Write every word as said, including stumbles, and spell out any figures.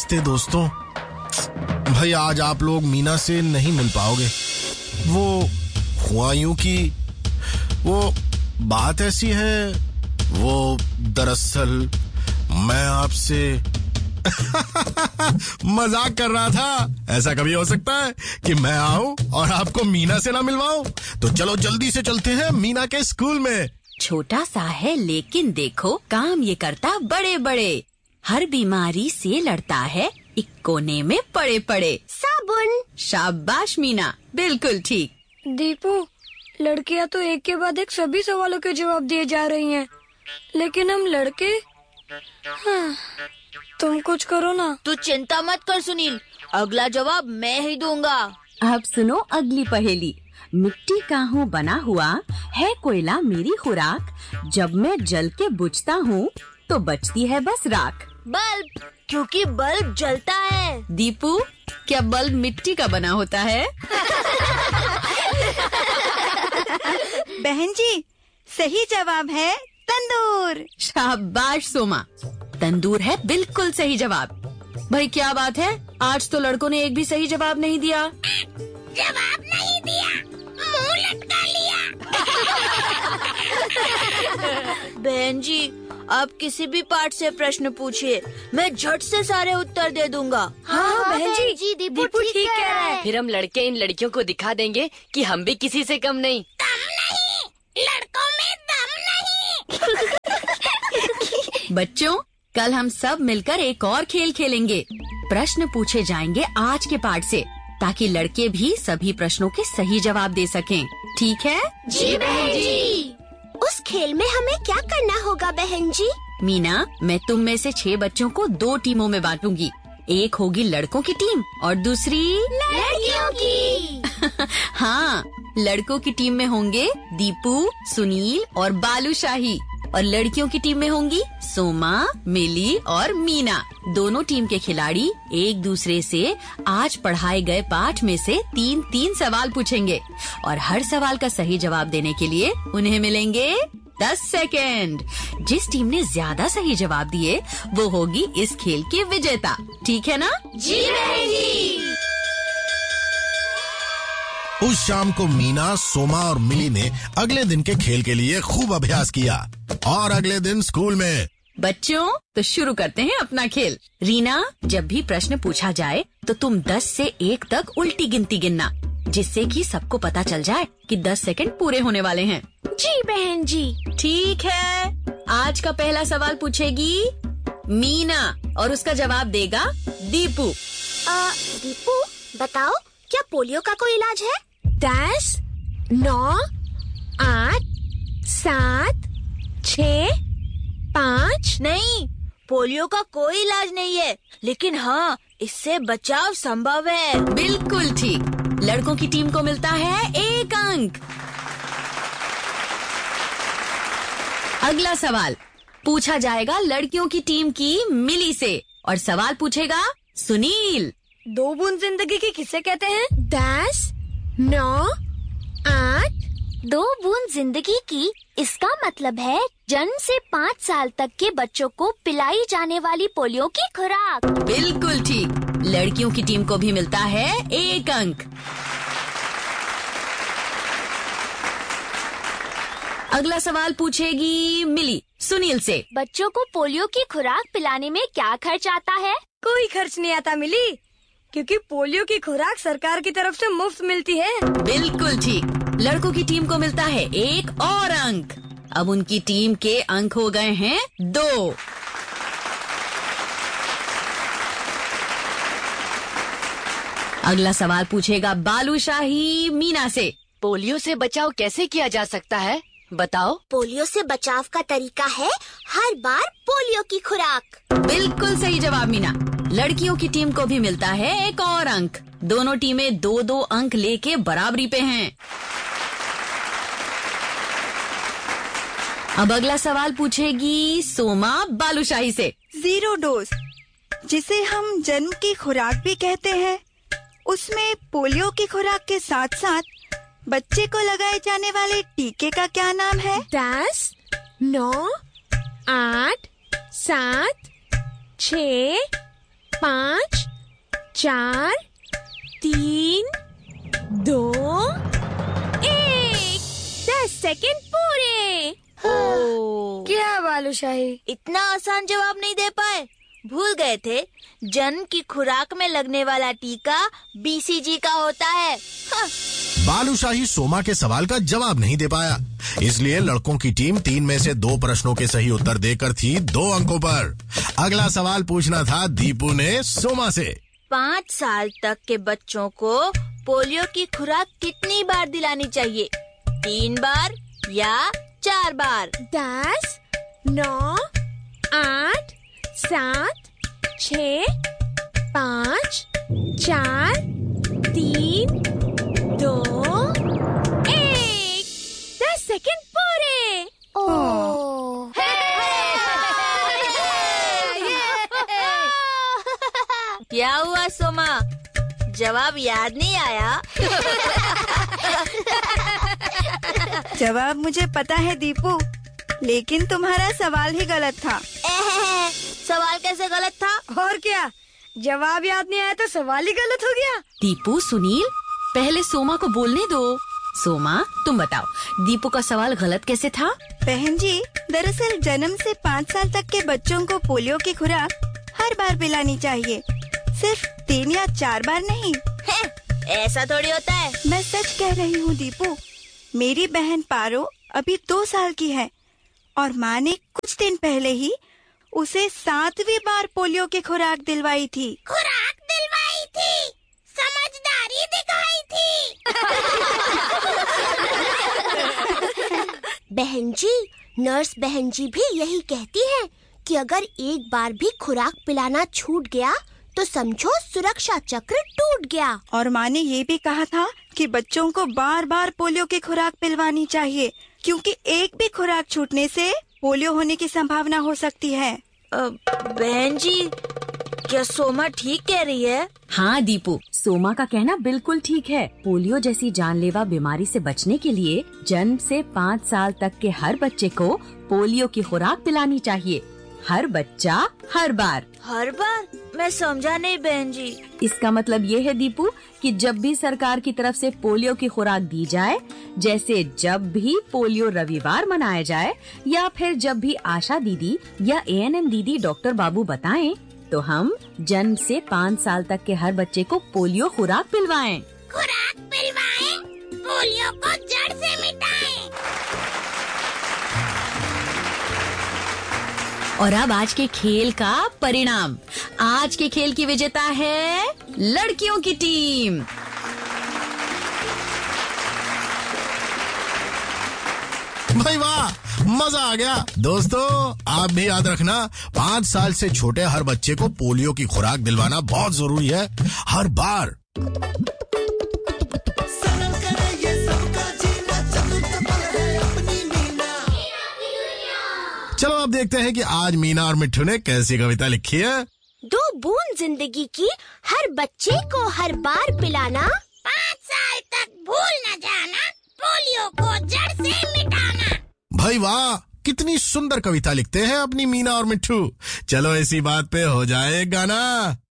नमस्ते दोस्तों। भाई आज आप लोग मीना से नहीं मिल पाओगे। वो हुआ यूं कि वो बात ऐसी है, वो दरअसल मैं आपसे मजाक कर रहा था। ऐसा कभी हो सकता है कि मैं आऊं और आपको मीना से ना मिलवाऊं? तो चलो जल्दी से चलते हैं मीना के स्कूल में। छोटा सा है लेकिन देखो काम ये करता बड़े बड़े। हर बीमारी से लड़ता है, एक कोने में पड़े पड़े। साबुन। शाबाश मीना, बिल्कुल ठीक। दीपू, लड़कियां तो एक के बाद एक सभी सवालों के जवाब दिए जा रही हैं, लेकिन हम लड़के, हाँ, तुम कुछ करो ना। तू चिंता मत कर सुनील, अगला जवाब मैं ही दूंगा। अब सुनो अगली पहेली। मिट्टी का हूँ बना हुआ, है कोयला मेरी खुराक, जब मैं जल के बुझता हूँ तो बचती है बस राख। बल्ब, क्योंकि बल्ब जलता है। दीपू, क्या बल्ब मिट्टी का बना होता है? बहन जी, सही जवाब है तंदूर। शाबाश सोमा, तंदूर है बिल्कुल सही जवाब। भाई क्या बात है, आज तो लड़कों ने एक भी सही जवाब नहीं दिया। जवाब नहीं दिया, मुंह लटका लिया। बहन जी, आप किसी भी पार्ट से प्रश्न पूछिए, मैं झट से सारे उत्तर दे दूंगा। हाँ, हाँ बहन जी, जी दीपू दीपू ठीक ठीक कह रहा है। फिर हम लड़के इन लड़कियों को दिखा देंगे कि हम भी किसी से कम नहीं। दम नहीं, लड़कों में दम नहीं। बच्चों, कल हम सब मिलकर एक और खेल खेलेंगे। प्रश्न पूछे जाएंगे आज के पाठ से, ताकि लड़के भी सभी प्रश्नों के सही जवाब दे सकें। ठीक है? जी बहन जी। उस खेल में हमें क्या करना होगा बहन जी? मीना, मैं तुम में से छह बच्चों को दो टीमों में बांटूंगी। एक होगी लड़कों की टीम और दूसरी लड़कियों की। हाँ, लड़कों की टीम में होंगे दीपू, सुनील और बालूशाही, और लड़कियों की टीम में होंगी सोमा, मिली और मीना। दोनों टीम के खिलाड़ी एक दूसरे से आज पढ़ाए गए पाठ में से तीन तीन सवाल पूछेंगे और हर सवाल का सही जवाब देने के लिए उन्हें मिलेंगे दस सेकेंड। जिस टीम ने ज्यादा सही जवाब दिए वो होगी इस खेल की विजेता। ठीक है ना? जी बहन जी। उस शाम को मीना, सोमा और मिली ने अगले दिन के खेल के लिए खूब अभ्यास किया और अगले दिन स्कूल में। बच्चों, तो शुरू करते हैं अपना खेल। रीना, जब भी प्रश्न पूछा जाए तो तुम दस से एक तक उल्टी गिनती गिनना, जिससे कि सबको पता चल जाए कि दस सेकंड पूरे होने वाले हैं। जी बहन जी। ठीक है, आज का पहला सवाल पूछेगी मीना और उसका जवाब देगा दीपू। आ, दीपू, बताओ क्या पोलियो का कोई इलाज है? दस, नौ, आठ, सात, छः, पाँच। नहीं, पोलियो का कोई इलाज नहीं है, लेकिन हाँ, इससे बचाव संभव है। बिल्कुल ठीक। लड़कों की टीम को मिलता है एक अंक। अगला सवाल पूछा जाएगा लड़कियों की टीम की मिली से, और सवाल पूछेगा सुनील। दो बूंद जिंदगी की किसे कहते हैं? दस, नौ, आठ। दो बूंद जिंदगी की, इसका मतलब है जन्म से पाँच साल तक के बच्चों को पिलाई जाने वाली पोलियो की खुराक। बिल्कुल ठीक। लड़कियों की टीम को भी मिलता है एक अंक। अगला सवाल पूछेगी मिली सुनील से। बच्चों को पोलियो की खुराक पिलाने में क्या खर्च आता है? कोई खर्च नहीं आता मिली, क्योंकि पोलियो की खुराक सरकार की तरफ से मुफ्त मिलती है। बिल्कुल ठीक। लड़कों की टीम को मिलता है एक और अंक। अब उनकी टीम के अंक हो गए हैं दो। अगला सवाल पूछेगा बालूशाही मीना से। पोलियो से बचाव कैसे किया जा सकता है, बताओ। पोलियो से बचाव का तरीका है हर बार पोलियो की खुराक। बिल्कुल सही जवाब मीना। लड़कियों की टीम को भी मिलता है एक और अंक। दोनों टीमें दो दो अंक लेके बराबरी पे हैं। अब अगला सवाल पूछेगी सोमा बालूशाही से। जीरो डोज, जिसे हम जन्म की खुराक भी कहते हैं, उसमें पोलियो की खुराक के साथ साथ बच्चे को लगाए जाने वाले टीके का क्या नाम है? दस, नौ, आठ, सात, छ, पाँच, चार, तीन, दो, एक। दस सेकंड पूरे। क्या बालूशाही, इतना आसान जवाब नहीं दे पाए? भूल गए थे जन्म की खुराक में लगने वाला टीका बीसीजी का होता है। हाँ। बालूशाही सोमा के सवाल का जवाब नहीं दे पाया, इसलिए लड़कों की टीम तीन में से दो प्रश्नों के सही उत्तर देकर थी दो अंकों पर। अगला सवाल पूछना था दीपू ने सोमा से। पाँच साल तक के बच्चों को पोलियो की खुराक कितनी बार दिलानी चाहिए? तीन बार या चार बार? दस, नौ, आठ, सात, छः, पाँच, चार, तीन, दो, एक। दस सेकंड पूरे। ओह। क्या हुआ सोमा, जवाब याद नहीं आया? जवाब मुझे पता है दीपू, लेकिन तुम्हारा सवाल ही गलत था। सवाल कैसे गलत था? और क्या, जवाब याद नहीं आया तो सवाल ही गलत हो गया। दीपू, सुनील, पहले सोमा को बोलने दो। सोमा, तुम बताओ, दीपू का सवाल गलत कैसे था? बहन जी, दरअसल जन्म से पाँच साल तक के बच्चों को पोलियो की खुराक हर बार पिलानी चाहिए, सिर्फ तीन या चार बार नहीं। है, ऐसा थोड़ी होता है। मैं सच कह रही हूँ दीपू, मेरी बहन पारो अभी दो साल की है और माँ ने कुछ दिन पहले ही उसे सातवीं बार पोलियो की खुराक दिलवाई थी। खुराक दिलवाई थी, समझदारी दिखाई थी। बहन जी, नर्स बहन जी भी यही कहती हैं कि अगर एक बार भी खुराक पिलाना छूट गया तो समझो सुरक्षा चक्र टूट गया। और माँ ने ये भी कहा था कि बच्चों को बार बार पोलियो की खुराक पिलवानी चाहिए, क्योंकि एक भी खुराक छूटने से पोलियो होने की संभावना हो सकती है। बहन जी, क्या सोमा ठीक कह रही है? हाँ दीपू, सोमा का कहना बिल्कुल ठीक है। पोलियो जैसी जानलेवा बीमारी से बचने के लिए जन्म से पाँच साल तक के हर बच्चे को पोलियो की खुराक पिलानी चाहिए। हर बच्चा, हर बार। हर बार? मैं समझा नहीं बहन जी। इसका मतलब ये है दीपू कि जब भी सरकार की तरफ से पोलियो की खुराक दी जाए, जैसे जब भी पोलियो रविवार मनाया जाए, या फिर जब भी आशा दीदी या ए एन एम दीदी डॉक्टर बाबू बताएं, तो हम जन्म से पाँच साल तक के हर बच्चे को पोलियो खुराक पिलवाएं। खुराक पिलवाएं, पोलियो को जड़ से मिटाएं। और अब आज के खेल का परिणाम। आज के खेल की विजेता है लड़कियों की टीम। भाई वाह, मजा आ गया। दोस्तों, आप भी याद रखना, पाँच साल से छोटे हर बच्चे को पोलियो की खुराक दिलवाना बहुत जरूरी है, हर बार। चलो अब देखते हैं कि आज मीना और मिट्ठू ने कैसी कविता लिखी है। दो बूंद जिंदगी की हर बच्चे को हर बार पिलाना, पाँच साल तक भूल न जाना, पोलियो को जड़ से मिटाना। भाई वाह, कितनी सुंदर कविता लिखते हैं अपनी मीना और मिट्ठू। चलो ऐसी बात पे हो जाए गाना।